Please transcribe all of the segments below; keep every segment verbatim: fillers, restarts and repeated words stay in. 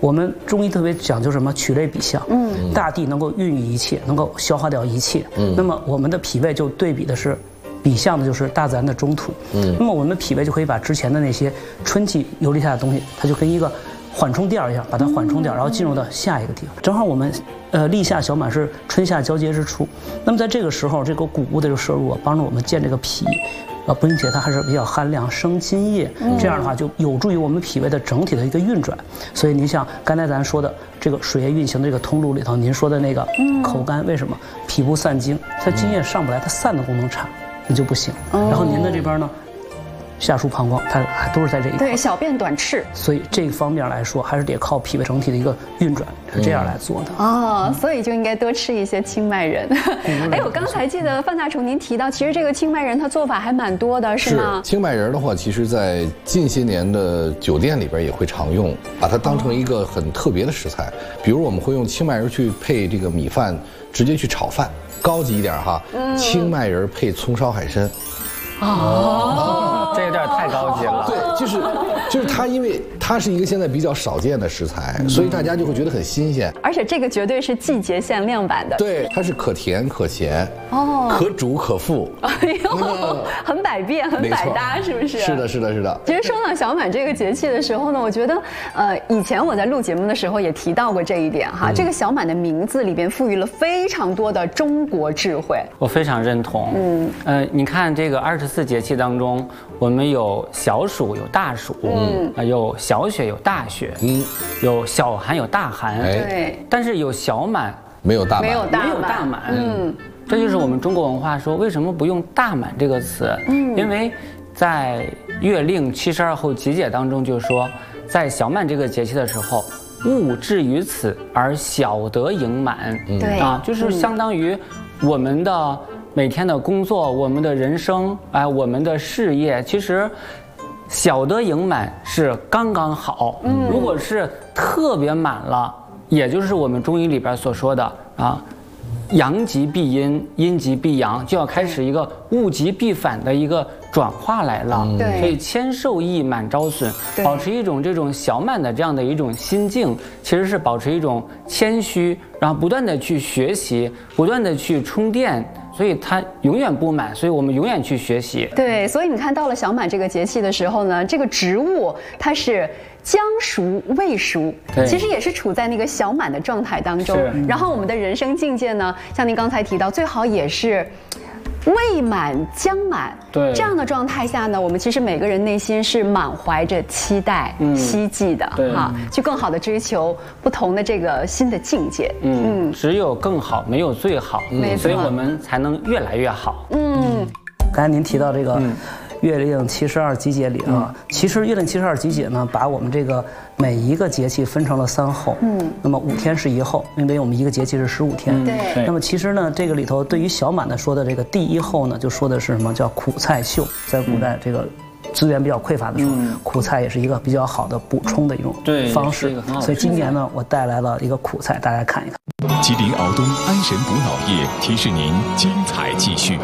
我们中医特别讲究什么？取类比象。嗯，大地能够孕育一切，能够消化掉一切。嗯，那么我们的脾胃就对比的是。比象的就是大自然的中土，嗯，那么我们脾胃就可以把之前的那些春季游离下的东西，它就跟一个缓冲垫一样，把它缓冲掉，然后进入到下一个地方。正好我们，呃，立夏小满是春夏交接之初，那么在这个时候，这个谷物的这个摄入啊，帮助我们健这个脾，啊，并且它还是比较寒凉，生津液，这样的话就有助于我们脾胃的整体的一个运转。所以您像刚才咱说的这个水液运行的这个通路里头，您说的那个口干，为什么？脾不散精，它津液上不来，它散的功能差。那就不行。然后您的这边呢，下输膀胱，它还都是在这一块。 对，小便短赤。 所以这个方面来说，还是得靠脾胃整体的一个运转，是这样来做的。 哦，所以就应该多吃一些清麦仁。哎，我刚才记得范大厨您提到，其实这个清麦仁它做法还蛮多的，是吗？ 是清麦仁的话，其实在近些年的酒店里边也会常用，把它当成一个很特别的食材。比如我们会用清麦仁去配这个米饭，直接去炒饭。高级一点哈，嗯、清麦仁配葱烧海参。 哦，这有点太高级了。 对，就是就是它，因为它是一个现在比较少见的食材，嗯、所以大家就会觉得很新鲜。 而且这个绝对是季节限量版的。 对，它是可甜可咸，哦，可煮可复。 哎呦，嗯、很百变，很百搭，是不是？ 是的，是的，是的。 其实说到小满这个节气的时候呢，我觉得，呃，以前我在录节目的时候也提到过这一点哈。嗯、这个小满的名字里边赋予了非常多的中国智慧。 我非常认同。嗯，呃，你看这个二十四节气当中，我们有小暑，有大暑，嗯，啊，有小雪，有大雪，嗯，有小寒，有大寒， 对。 但是有小满， 没有大满， 没有大没有大满，嗯，这就是我们中国文化说为什么不用大满这个词？嗯，因为在《月令七十二候集解》当中就说，在小满这个节气的时候，勿至于此而小得盈满， 对啊，就是相当于我们的每天的工作，我们的人生，哎，我们的事业，其实小得盈满是刚刚好。嗯，如果是特别满了，也就是我们中医里边所说的啊，阳极必阴，阴极必阳，就要开始一个物极必反的一个转化来了。 对， 所以谦受益，满招损，保持一种这种小满的这样的一种心境，其实是保持一种谦虚，然后不断的去学习，不断的去充电。所以它永远不满，所以我们永远去学习。 对，所以你看到了小满这个节气的时候呢，这个植物它是将熟未熟，其实也是处在那个小满的状态当中。然后我们的人生境界呢，像您刚才提到，最好也是未满将满， 对这样的状态下呢，我们其实每个人内心是满怀着期待、嗯、希冀的哈，去更好的追求不同的这个新的境界。 嗯，嗯只有更好，没有最好，嗯、所以我们才能越来越好。 嗯，刚才您提到这个。嗯月令七十二集解里啊，嗯、其实月令七十二集解呢，把我们这个每一个节气分成了三候，嗯，那么五天是一候，因为我们一个节气是十五天， 对、嗯。 那么其实呢，这个里头对于小满的说的这个第一候呢，就说的是什么叫苦菜秀，在古代这个资源比较匮乏的时候，嗯、苦菜也是一个比较好的补充的一种方式。所以今年呢，我带来了一个苦菜，大家看一看。 吉林敖东安神补脑液提示您精彩继续。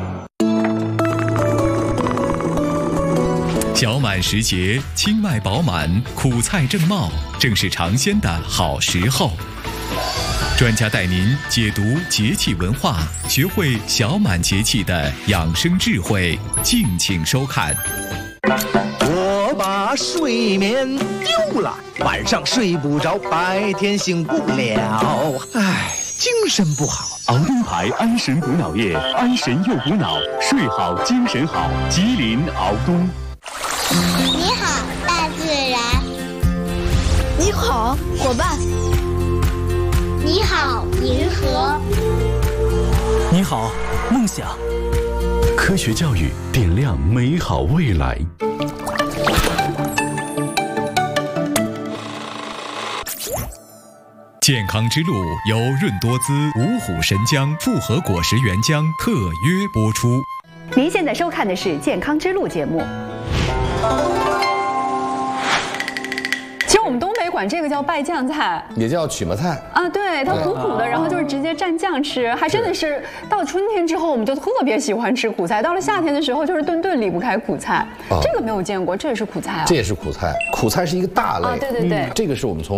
小满时节，清脉饱满，苦菜正茂，正是尝鲜的好时候。专家带您解读节气文化，学会小满节气的养生智慧，敬请收看。 我把睡眠丢了，晚上睡不着，白天醒不了，唉，精神不好。 敖东牌安神补脑液，安神又补脑，睡好精神好。吉林敖东。 你好，大自然。 你好，伙伴。 你好，银河。 你好，梦想。 科学教育点亮美好未来。健康之路由润多滋、五虎神姜复合果实原浆特约播出。 您现在收看的是《健康之路》节目。其实我们东北管这个叫败酱菜， 也叫曲麻菜啊。对，它苦苦的，然后就是直接蘸酱吃，还真的是到春天之后，我们就特别喜欢吃苦菜。到了夏天的时候，就是顿顿离不开苦菜。这个没有见过，这也是苦菜啊。 这也是苦菜，苦菜是一个大类。 啊，对对对， 这个是我们从